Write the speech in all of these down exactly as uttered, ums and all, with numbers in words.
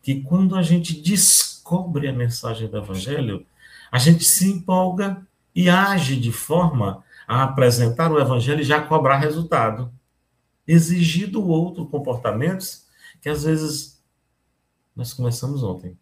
que quando a gente descobre a mensagem do Evangelho, a gente se empolga e age de forma a apresentar o Evangelho e já cobrar resultado. Exigir do outro comportamentos que às vezes nós começamos ontem.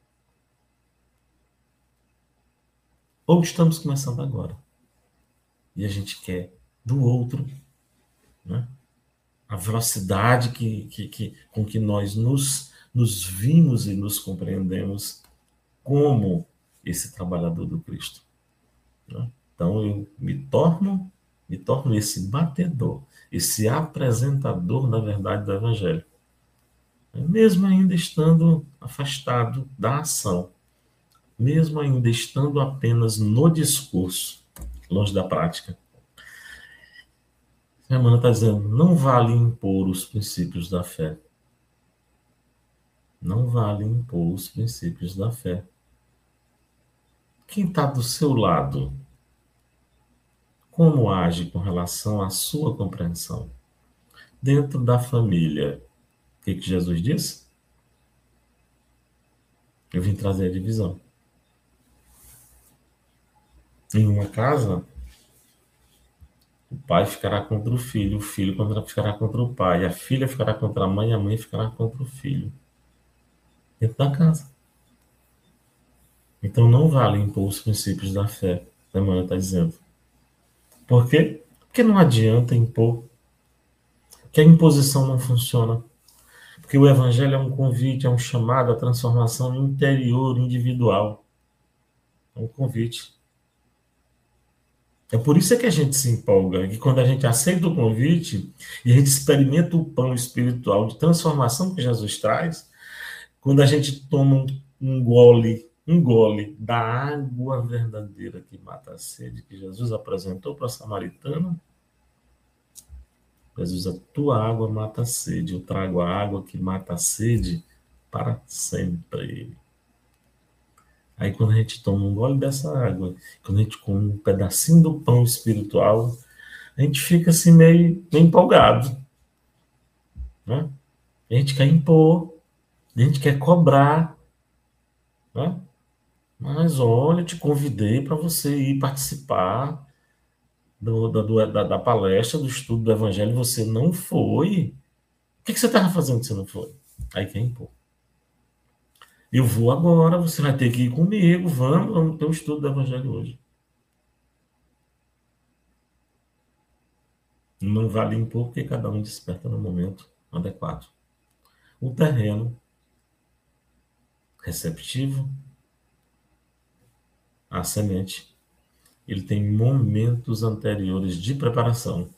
Ou estamos começando agora. E a gente quer do outro, né? A velocidade que, que, que, com que nós nos, nos vimos e nos compreendemos como esse trabalhador do Cristo. Né? Então eu me torno, me torno esse batedor, esse apresentador da verdade do Evangelho. Mesmo ainda estando afastado da ação, mesmo ainda estando apenas no discurso, longe da prática. A irmã está dizendo, não vale impor os princípios da fé. Não vale impor os princípios da fé. Quem está do seu lado, como age com relação à sua compreensão? Dentro da família, o que, que Jesus disse? Eu vim trazer a divisão. Em uma casa, o pai ficará contra o filho, o filho ficará contra o pai, a filha ficará contra a mãe, a mãe ficará contra o filho. Dentro da casa. Então não vale impor os princípios da fé, a irmã está dizendo. Por quê? Porque não adianta impor. Porque a imposição não funciona. Porque o Evangelho é um convite, é um chamado à transformação interior, individual. É um convite. É por isso que a gente se empolga, que quando a gente aceita o convite e a gente experimenta o pão espiritual de transformação que Jesus traz, quando a gente toma um gole, um gole da água verdadeira que mata a sede, que Jesus apresentou para a samaritana, Jesus, a tua água mata a sede, eu trago a água que mata a sede para sempre. Aí quando a gente toma um gole dessa água, quando a gente come um pedacinho do pão espiritual, a gente fica assim meio, meio empolgado. Né? A gente quer impor, a gente quer cobrar. Né? Mas olha, eu te convidei para você ir participar do, do, da, da palestra, do estudo do Evangelho, você não foi. O que, que você estava fazendo que você não foi? Aí quer impor. Eu vou agora, você vai ter que ir comigo, vamos, vamos ter o estudo do Evangelho hoje. Não vale impor porque cada um desperta no momento adequado. O terreno receptivo, a semente, ele tem momentos anteriores de preparação.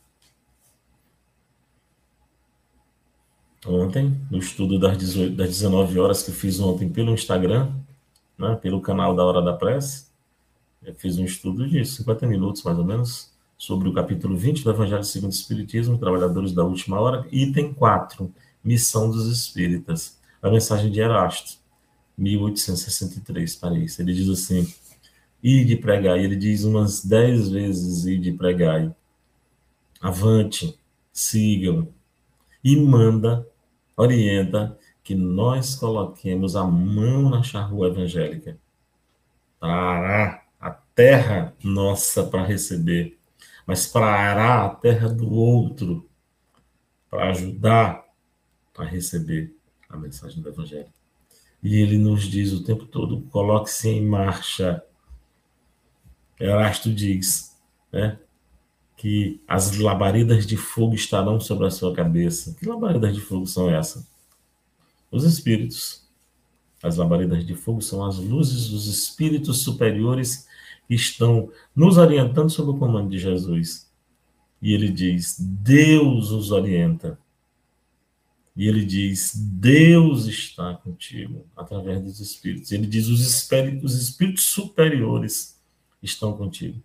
Ontem, no estudo das, dezoito, das dezenove horas que eu fiz ontem pelo Instagram, né, pelo canal da Hora da Prece, eu fiz um estudo de cinquenta minutos, mais ou menos, sobre o capítulo vinte do Evangelho segundo o Espiritismo, Trabalhadores da Última Hora, item quatro, Missão dos Espíritas, a mensagem de Erasto, mil oitocentos e sessenta e três, Paris. Ele diz assim, ide pregai, ele diz umas dez vezes, ide pregai, avante, sigam, e manda, orienta, que nós coloquemos a mão na charrua evangélica, para a terra nossa para receber, mas para arar a terra do outro, para ajudar a receber a mensagem do Evangelho. E ele nos diz o tempo todo, coloque-se em marcha. Erasto diz, né, que as labaredas de fogo estarão sobre a sua cabeça. Que labaredas de fogo são essas? Os espíritos. As labaredas de fogo são as luzes dos espíritos superiores que estão nos orientando sob o comando de Jesus. E ele diz, Deus os orienta. E ele diz, Deus está contigo, através dos espíritos. Ele diz, os espíritos, os espíritos superiores estão contigo.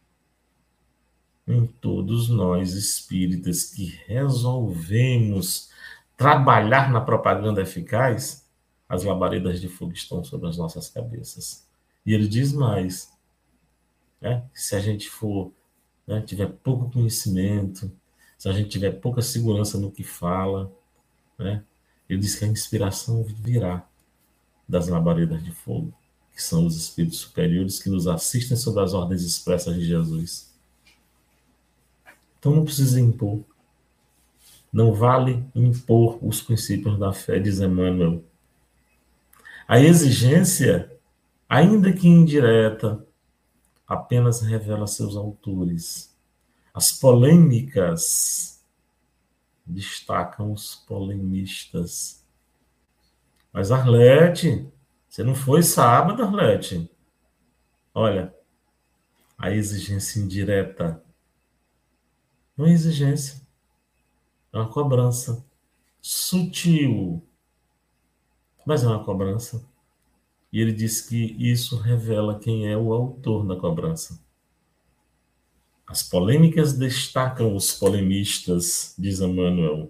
Em todos nós, espíritas, que resolvemos trabalhar na propaganda eficaz, as labaredas de fogo estão sobre as nossas cabeças. E ele diz mais, né, se a gente for, né, tiver pouco conhecimento, se a gente tiver pouca segurança no que fala, né, ele diz que a inspiração virá. das labaredas de fogo, que são os espíritos superiores que nos assistem sob as ordens expressas de Jesus. Então não precisa impor. Não vale impor os princípios da fé, diz Emmanuel. A exigência, ainda que indireta, apenas revela seus autores. As polêmicas destacam os polemistas. Mas, Arlete, você não foi sábado, Arlete? Olha, a exigência indireta não é exigência, é uma cobrança sutil, mas é uma cobrança. E ele diz que isso revela quem é o autor da cobrança. As polêmicas destacam os polemistas, diz Emmanuel.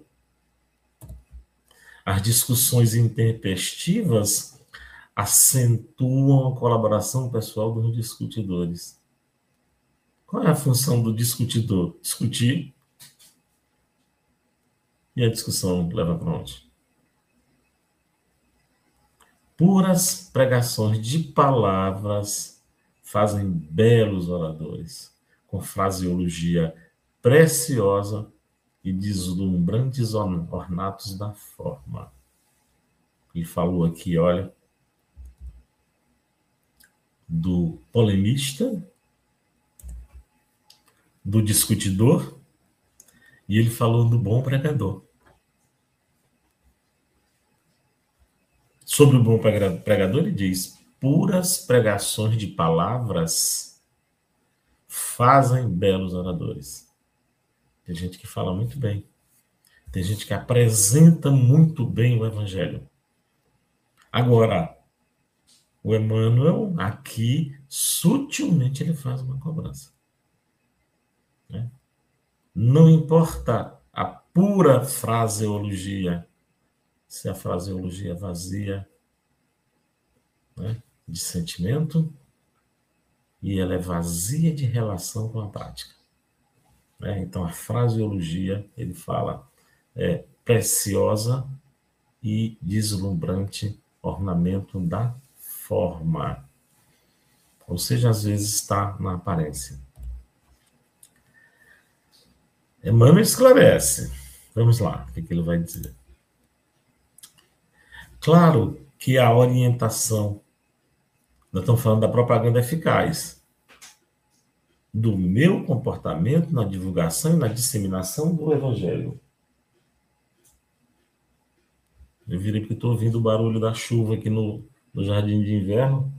As discussões intempestivas acentuam a colaboração pessoal dos discutidores. Qual é a função do discutidor? Discutir. E a discussão leva para onde? Puras pregações de palavras fazem belos oradores, com fraseologia preciosa e deslumbrantes ornatos da forma. Ele falou aqui, olha, do polemista, do discutidor, e ele falou do bom pregador. Sobre o bom pregador, ele diz: puras pregações de palavras fazem belos oradores. Tem gente que fala muito bem. Tem gente que apresenta muito bem o evangelho. Agora, o Emmanuel, aqui, sutilmente, ele faz uma cobrança. Né? Não importa a pura fraseologia, se a fraseologia é vazia, né, de sentimento, e ela é vazia de relação com a prática. Né? Então, a fraseologia, ele fala, é preciosa e deslumbrante ornamento da forma. Ou seja, às vezes está na aparência. Emmanuel esclarece. Vamos lá, o que, que ele vai dizer. Claro que a orientação, nós estamos falando da propaganda eficaz, do meu comportamento na divulgação e na disseminação do evangelho. Eu virei porque estou ouvindo o barulho da chuva aqui no, no jardim de inverno.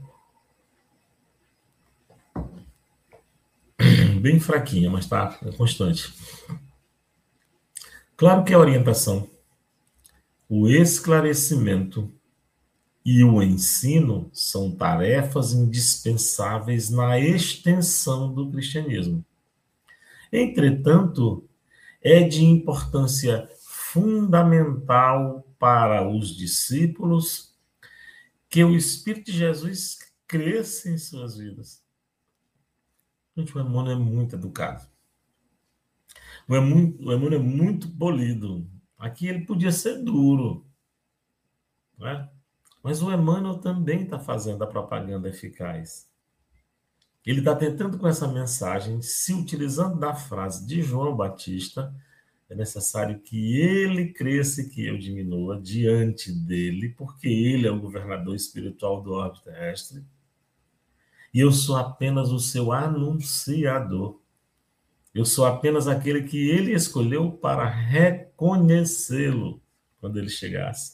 Bem fraquinha, mas está constante. Claro que a orientação, o esclarecimento e o ensino são tarefas indispensáveis na extensão do cristianismo. Entretanto, é de importância fundamental para os discípulos que o Espírito de Jesus cresça em suas vidas. Gente, o Emmanuel é muito educado. O Emmanuel é muito polido. Aqui ele podia ser duro, né? Mas o Emmanuel também está fazendo a propaganda eficaz. Ele está tentando com essa mensagem, se utilizando da frase de João Batista, é necessário que ele cresça e que eu diminua diante dele, porque ele é o governador espiritual do orbe terrestre, e eu sou apenas o seu anunciador. Eu sou apenas aquele que ele escolheu para reconhecê-lo quando ele chegasse.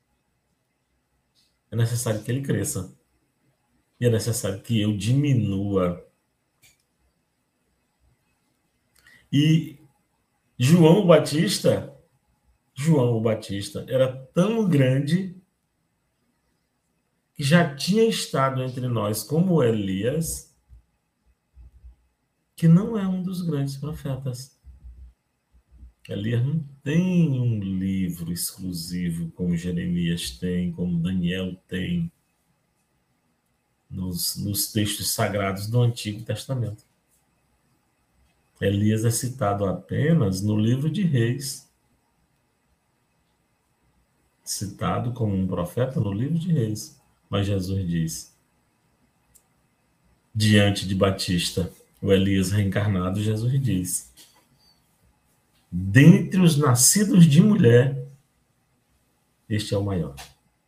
É necessário que ele cresça. E é necessário que eu diminua. E João Batista, João Batista era tão grande que já tinha estado entre nós como Elias, que não é um dos grandes profetas. Elias não tem um livro exclusivo como Jeremias tem, como Daniel tem, nos, nos textos sagrados do Antigo Testamento. Elias é citado apenas no livro de Reis. Citado como um profeta no livro de Reis. Mas Jesus diz, diante de Batista, o Elias reencarnado, Jesus diz, dentre os nascidos de mulher, este é o maior.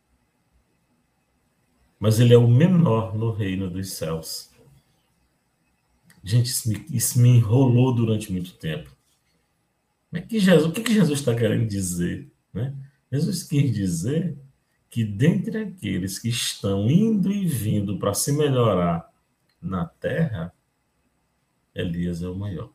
Mas ele é o menor no reino dos céus. Gente, isso me, isso me enrolou durante muito tempo. Mas que Jesus, o que, que Jesus está querendo dizer? Né? Jesus quis dizer que dentre aqueles que estão indo e vindo para se melhorar na terra, Elias é o maior.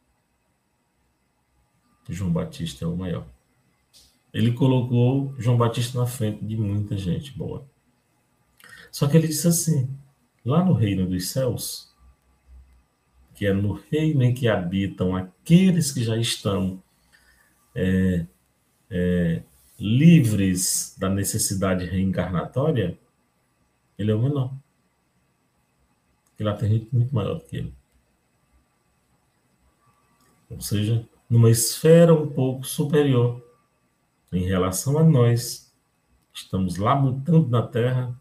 João Batista é o maior. Ele colocou João Batista na frente de muita gente boa. Só que ele disse assim, lá no reino dos céus, que é no reino em que habitam aqueles que já estão é, é, livres da necessidade reencarnatória, ele é o menor. Porque lá tem gente muito maior do que ele. Ou seja, numa esfera um pouco superior em relação a nós, estamos labutando na terra.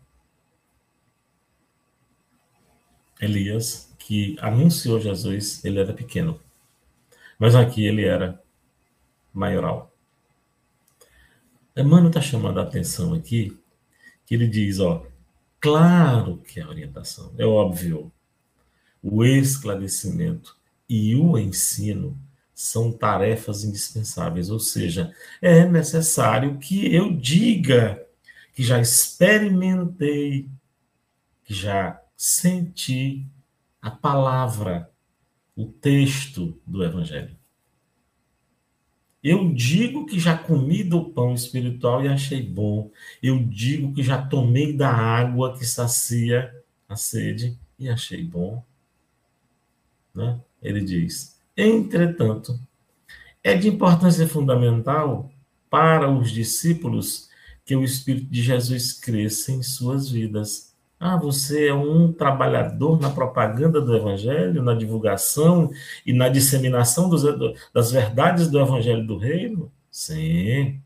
Elias, que anunciou Jesus, ele era pequeno. Mas aqui ele era maioral. Emmanuel está chamando a atenção aqui, que ele diz, ó, claro que a orientação, é óbvio, o esclarecimento e o ensino são tarefas indispensáveis, ou seja, é necessário que eu diga que já experimentei, que já senti a palavra, o texto do Evangelho. Eu digo que já comi do pão espiritual e achei bom. Eu digo que já tomei da água que sacia a sede e achei bom. Né? Ele diz, entretanto, é de importância fundamental para os discípulos que o Espírito de Jesus cresça em suas vidas. Ah, você é um trabalhador na propaganda do Evangelho, na divulgação e na disseminação dos, das verdades do Evangelho do Reino? Sim.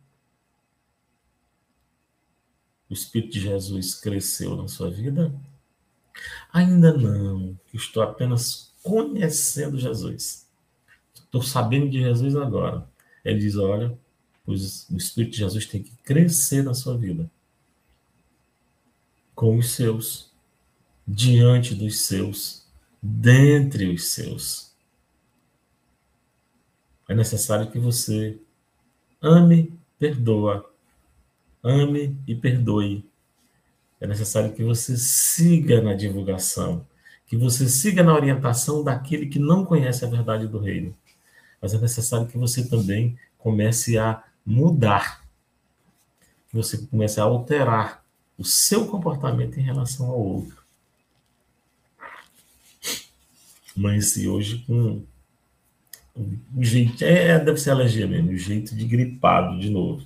O Espírito de Jesus cresceu na sua vida? Ainda não. Estou apenas conhecendo Jesus. Estou sabendo de Jesus agora. Ele diz, olha, pois o Espírito de Jesus tem que crescer na sua vida. Com os seus, diante dos seus, dentre os seus. É necessário que você ame, perdoa. Ame e perdoe. É necessário que você siga na divulgação, que você siga na orientação daquele que não conhece a verdade do reino. Mas é necessário que você também comece a mudar, que você comece a alterar o seu comportamento em relação ao outro. Amanheci hoje com o jeito, é, deve ser alergia mesmo, o jeito de gripado de novo.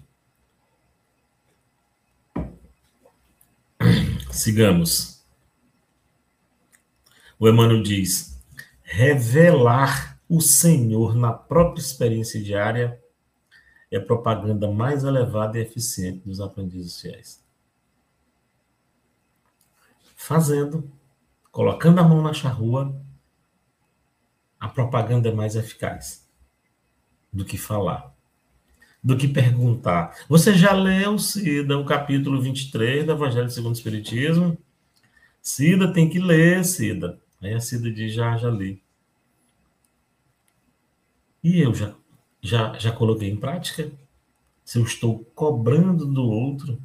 Sigamos. O Emmanuel diz, revelar o Senhor na própria experiência diária é a propaganda mais elevada e eficiente dos aprendizes fiéis. Fazendo, colocando a mão na charrua, a propaganda é mais eficaz do que falar, do que perguntar. Você já leu, Cida, o capítulo vinte e três do Evangelho segundo o Espiritismo? Cida, tem que ler, Cida. Aí a Cida diz, já, já li. E eu já, já, já coloquei em prática? Se eu estou cobrando do outro?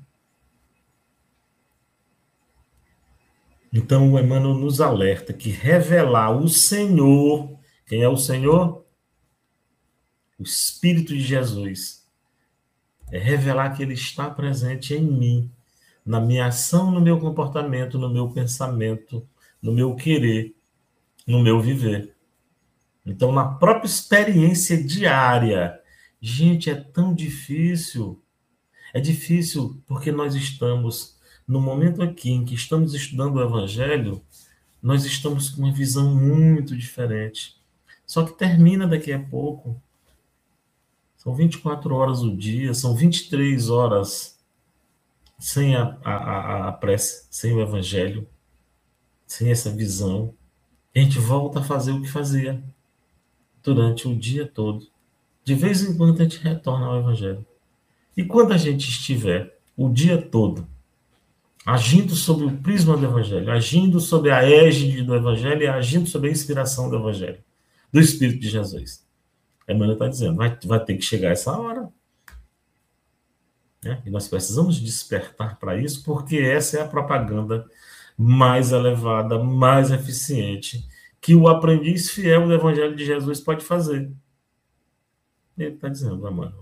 Então, o Emmanuel nos alerta que revelar o Senhor, quem é o Senhor? O Espírito de Jesus. É revelar que Ele está presente em mim, na minha ação, no meu comportamento, no meu pensamento, no meu querer, no meu viver. Então, na própria experiência diária, gente, é tão difícil. É difícil porque nós estamos, no momento aqui em que estamos estudando o Evangelho, nós estamos com uma visão muito diferente. Só que termina daqui a pouco. São vinte e quatro horas o dia, são vinte e três horas sem a, a, a prece, sem o evangelho, sem essa visão, a gente volta a fazer o que fazia durante o dia todo. De vez em quando a gente retorna ao evangelho. E quando a gente estiver o dia todo agindo sob o prisma do evangelho, agindo sob a égide do evangelho e agindo sob a inspiração do evangelho, do Espírito de Jesus. A Emmanuel está dizendo, vai, vai ter que chegar essa hora. Né? E nós precisamos despertar para isso, porque essa é a propaganda mais elevada, mais eficiente, que o aprendiz fiel do Evangelho de Jesus pode fazer. Ele está dizendo, Emmanuel.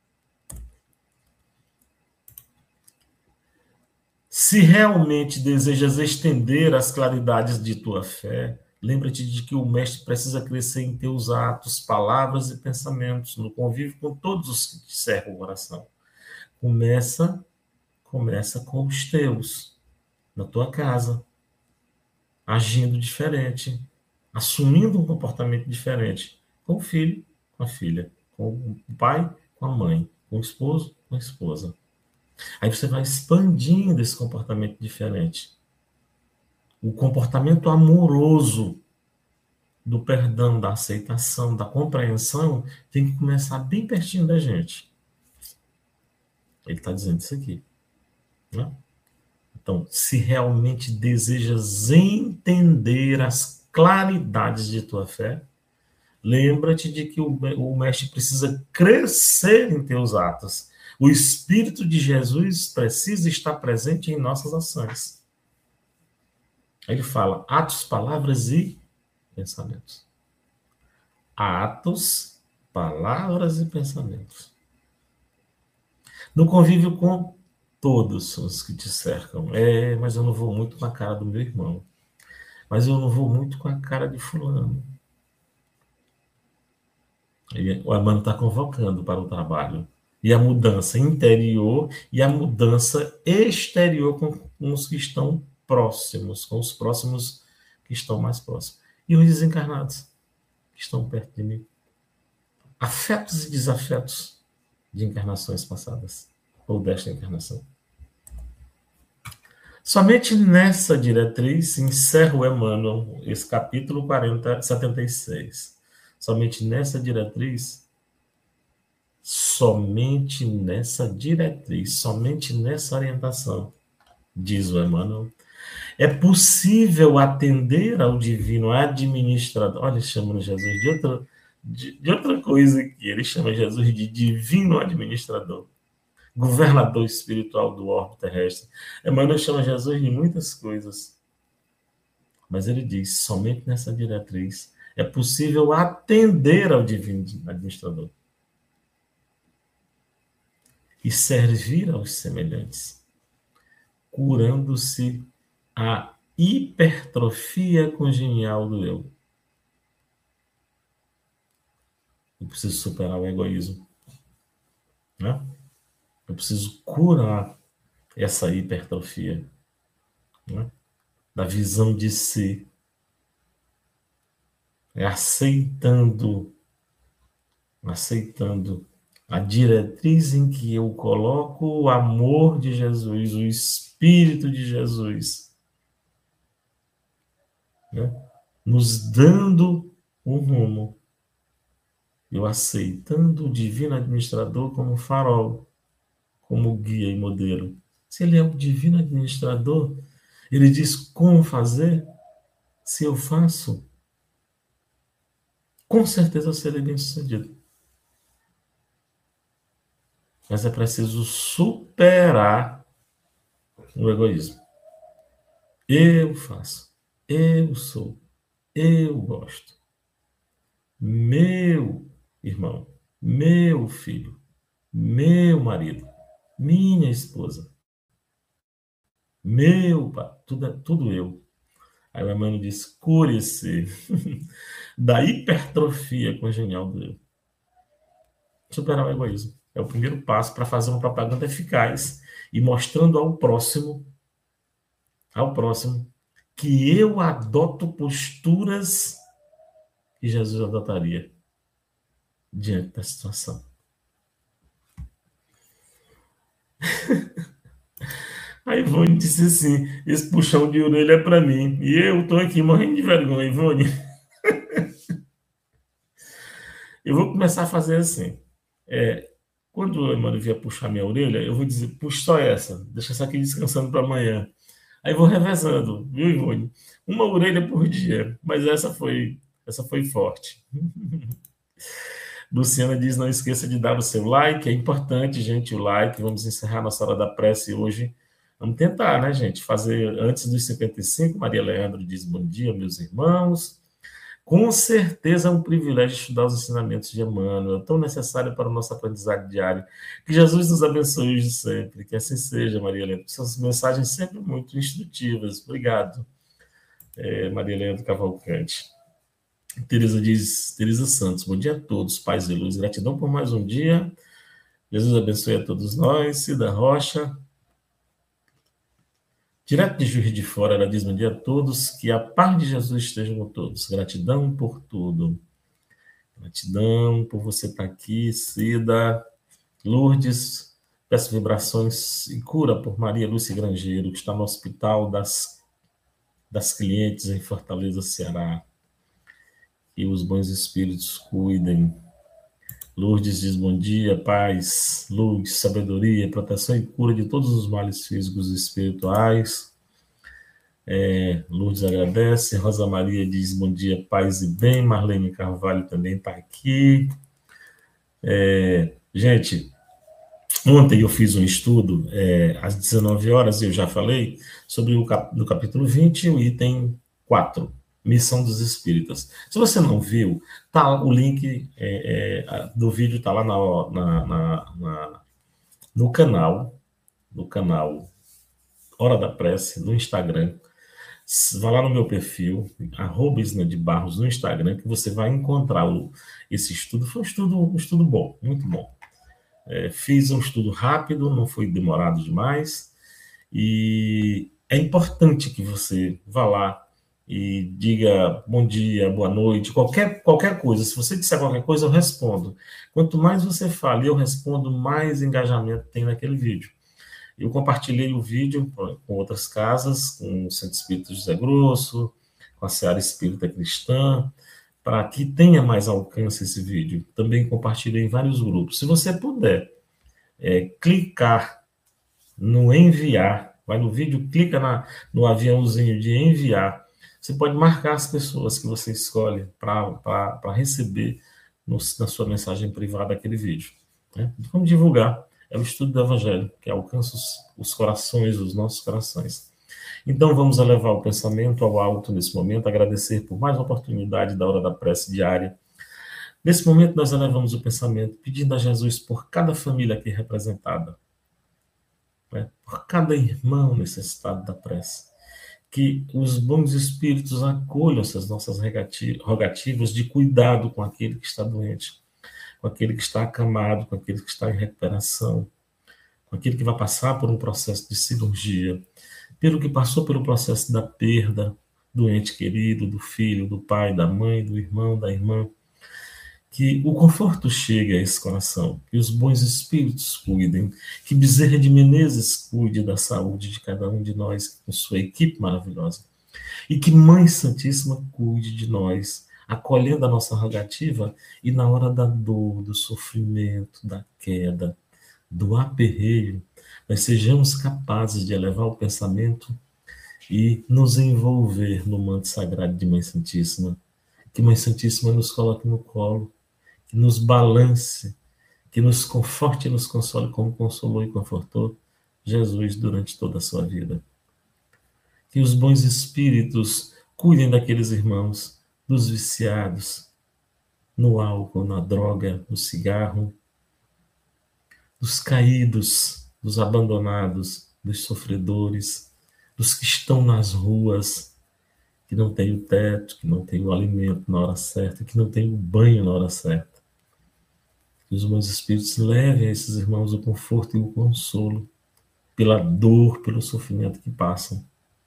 Se realmente desejas estender as claridades de tua fé, lembra-te de que o mestre precisa crescer em teus atos, palavras e pensamentos, no convívio com todos os que te cercam o coração. Começa, começa com os teus, na tua casa, agindo diferente, assumindo um comportamento diferente, com o filho, com a filha, com o pai, com a mãe, com o esposo, com a esposa. Aí você vai expandindo esse comportamento diferente. O comportamento amoroso do perdão, da aceitação, da compreensão, tem que começar bem pertinho da gente. Ele está dizendo isso aqui. Né? Então, se realmente desejas entender as claridades de tua fé, lembra-te de que o, o mestre precisa crescer em teus atos. O Espírito de Jesus precisa estar presente em nossas ações. Ele fala atos, palavras e pensamentos. Atos, palavras e pensamentos. No convívio com todos os que te cercam. É, mas eu não vou muito com a cara do meu irmão. Mas eu não vou muito com a cara de fulano. O Emmanuel está convocando para o trabalho. E a mudança interior e a mudança exterior com, com os que estão próximos, com os próximos que estão mais próximos. E os desencarnados que estão perto de mim. Afetos e desafetos de encarnações passadas, ou desta encarnação. Somente nessa diretriz encerra o Emmanuel esse capítulo quarenta, setenta e seis. Somente nessa diretriz, somente nessa diretriz, somente nessa orientação, diz o Emmanuel, é possível atender ao divino administrador. Olha, ele chama Jesus de outra, de, de outra coisa aqui. Ele chama Jesus de divino administrador, governador espiritual do orbe terrestre. Emmanuel chama Jesus de muitas coisas. Mas ele diz, somente nessa diretriz é possível atender ao divino administrador e servir aos semelhantes, curando-se a hipertrofia congenial do eu. Eu preciso superar o egoísmo. Né? Eu preciso curar essa hipertrofia, né? Da visão de si. É aceitando, aceitando a diretriz em que eu coloco o amor de Jesus, o Espírito de Jesus, né? Nos dando um rumo. Eu aceitando o divino administrador como farol, como guia e modelo. Se ele é o divino administrador, ele diz como fazer. Se eu faço, com certeza eu serei bem sucedido. Mas é preciso superar o egoísmo. Eu faço, eu sou, eu gosto. Meu irmão, meu filho, meu marido, minha esposa, meu pai, tudo, tudo eu. Aí o Emmanuel diz, cure-se da hipertrofia congenial do eu. Superar o egoísmo. É o primeiro passo para fazer uma propaganda eficaz e mostrando ao próximo, ao próximo, que eu adoto posturas que Jesus adotaria diante da situação. A Ivone disse assim: esse puxão de orelha é para mim. E eu estou aqui morrendo de vergonha, Ivone. Eu vou começar a fazer assim. É, quando o Emmanuel vier puxar minha orelha, eu vou dizer: puxa só essa, deixa essa aqui descansando para amanhã. Aí vou revezando, viu, Ivone? Uma orelha por dia, mas essa foi, essa foi forte. Luciana diz: não esqueça de dar o seu like, é importante, gente, o like. Vamos encerrar nossa hora da prece hoje. Vamos tentar, né, gente? Fazer antes dos cinquenta e cinco. Maria Leandro diz: bom dia, meus irmãos. Com certeza é um privilégio estudar os ensinamentos de Emmanuel, tão necessário para o nosso aprendizado diário. Que Jesus nos abençoe hoje sempre. Que assim seja, Maria Leandro. Suas mensagens sempre muito instrutivas. Obrigado, é, Maria Leandro Cavalcante. Tereza diz, Tereza Santos, bom dia a todos, paz e luz, gratidão por mais um dia, Jesus abençoe a todos nós. Cida Rocha, direto de Juiz de Fora, ela diz, bom dia a todos, que a paz de Jesus esteja com todos, gratidão por tudo, gratidão por você estar aqui, Cida. Lourdes, peço vibrações e cura por Maria Lúcia Grangeiro, que está no Hospital das, das Clientes em Fortaleza, Ceará. Que os bons espíritos cuidem. Lourdes diz bom dia, paz, luz, sabedoria, proteção e cura de todos os males físicos e espirituais. É, Lourdes agradece. Rosa Maria diz bom dia, paz e bem. Marlene Carvalho também está aqui. É, gente, ontem eu fiz um estudo, é, às dezenove horas, eu já falei, sobre o cap, no capítulo vinte, o item quatro. Missão dos Espíritas. Se você não viu, tá, o link é, é, do vídeo está lá na, na, na, na, no canal, no canal Hora da Prece, no Instagram. Vá lá no meu perfil, arroba Isna de Barros, no Instagram, que você vai encontrar o, esse estudo. Foi um estudo, um estudo bom, muito bom. É, fiz um estudo rápido, não foi demorado demais, e é importante que você vá lá e diga bom dia, boa noite, qualquer, qualquer coisa. Se você disser qualquer coisa, eu respondo. Quanto mais você fala e eu respondo, mais engajamento tem naquele vídeo. Eu compartilhei o vídeo com outras casas, com o Centro Espírita José Grosso, com a Seara Espírita Cristã, para que tenha mais alcance esse vídeo. Também compartilhei em vários grupos. Se você puder é, clicar no enviar, vai no vídeo, clica na, no aviãozinho de enviar. Você pode marcar as pessoas que você escolhe para receber no, na sua mensagem privada aquele vídeo. Né? Vamos divulgar. É o estudo do Evangelho, que alcança os, os corações, os nossos corações. Então, vamos elevar o pensamento ao alto nesse momento, agradecer por mais uma oportunidade da hora da prece diária. Nesse momento, nós elevamos o pensamento, pedindo a Jesus por cada família aqui representada, né? Por cada irmão necessitado da prece. Que os bons espíritos acolham essas nossas rogativas de cuidado com aquele que está doente, com aquele que está acamado, com aquele que está em recuperação, com aquele que vai passar por um processo de cirurgia, pelo que passou pelo processo da perda do ente querido, do filho, do pai, da mãe, do irmão, da irmã. Que o conforto chegue a esse coração, que os bons espíritos cuidem, que Bezerra de Menezes cuide da saúde de cada um de nós, com sua equipe maravilhosa, e que Mãe Santíssima cuide de nós, acolhendo a nossa rogativa, e na hora da dor, do sofrimento, da queda, do aperreio, nós sejamos capazes de elevar o pensamento e nos envolver no manto sagrado de Mãe Santíssima, que Mãe Santíssima nos coloque no colo, que nos balance, que nos conforte e nos console como consolou e confortou Jesus durante toda a sua vida. Que os bons espíritos cuidem daqueles irmãos, dos viciados, no álcool, na droga, no cigarro, dos caídos, dos abandonados, dos sofredores, dos que estão nas ruas, que não tem o teto, que não tem o alimento na hora certa, que não tem o banho na hora certa. Que os bons espíritos levem a esses irmãos o conforto e o consolo pela dor, pelo sofrimento que passam.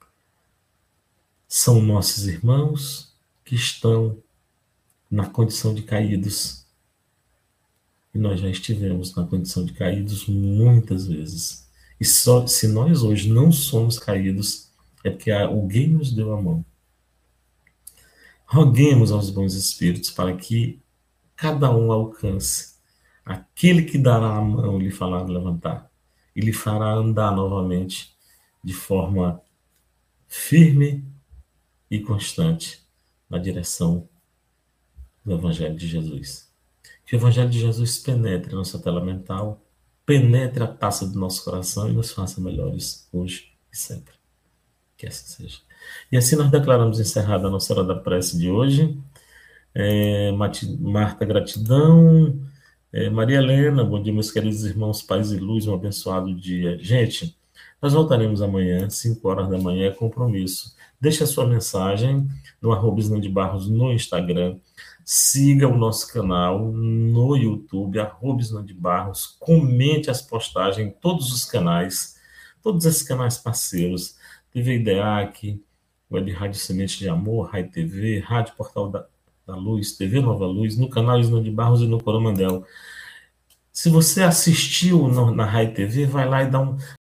São nossos irmãos que estão na condição de caídos. E nós já estivemos na condição de caídos muitas vezes. E só se nós hoje não somos caídos, é porque alguém nos deu a mão. Roguemos aos bons espíritos para que cada um alcance aquele que dará a mão e lhe fará levantar e lhe fará andar novamente de forma firme e constante na direção do Evangelho de Jesus. Que o Evangelho de Jesus penetre a nossa tela mental, penetre a taça do nosso coração e nos faça melhores hoje e sempre. Que assim seja. E assim nós declaramos encerrada a nossa hora da prece de hoje. É, Marta, gratidão. É, Maria Helena, bom dia, meus queridos irmãos, paz e luz, um abençoado dia. Gente, nós voltaremos amanhã, cinco horas da manhã, é compromisso. Deixe a sua mensagem no arroba Isnan de Barros no Instagram. Siga o nosso canal no YouTube, arroba Isnan de Barros. Comente as postagens em todos os canais, todos esses canais parceiros. T V IDEAC, Web Rádio Semente de Amor, Rai T V, Rádio Portal da, da Luz, T V Nova Luz, no canal Isnan de Barros e no Coromandel. Se você assistiu no, na Rai T V, vai lá e dá um,